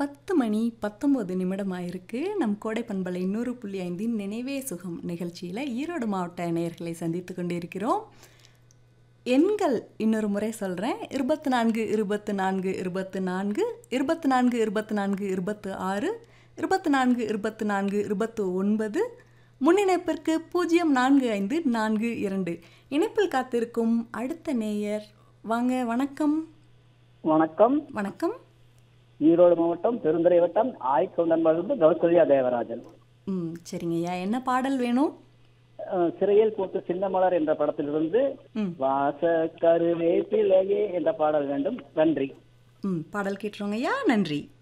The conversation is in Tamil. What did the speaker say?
10 மணி 19 நிமிடம் ஆயிருக்கு. நம் கோடை பண்பலை 100.5 நினைவே சுகம் நிகழ்ச்சியில் ஈரோடு மாவட்ட நேயர்களை சந்தித்து கொண்டிருக்கிறோம். எண்கள் இன்னொரு முறை சொல்கிறேன். 24 24 24 24 24 26 24 24 29 முன்னிணைப்பிற்கு 045442. இணைப்பில் காத்திருக்கும் அடுத்த நேயர் வாங்க. வணக்கம். வணக்கம். வணக்கம். ஈரோடு மாவட்டம் பெருந்துறை வட்டம் ஆய்கவுண்டன்பாலிருந்து கௌசல்யா தேவராஜன். சரிங்கய்யா, என்ன பாடல் வேணும்? சிறையில் போட்டு சின்ன மலர் என்ற படத்திலிருந்து வாச கருவேப்பிலையே என்ற பாடல் வேண்டும். நன்றி. பாடல் கேட்டுருங்கய்யா. நன்றி.